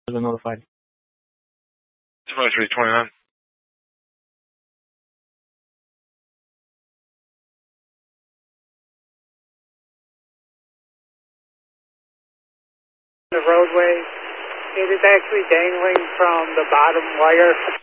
been notified. 2329. The roadway, it is actually dangling from the bottom wire.